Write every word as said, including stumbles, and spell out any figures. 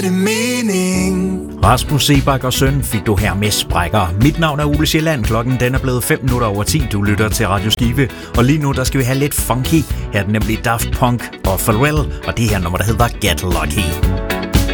det mening. Rasmus Seebach og Søn fik du her med Sprækker. Mit navn er Ole Sjælland. Klokken den er blevet fem minutter over ti. Du lytter til Radio Skive. Og lige nu der skal vi have lidt funky. Her er det nemlig Daft Punk og Pharrell. Og det her nummer der hedder Get Lucky.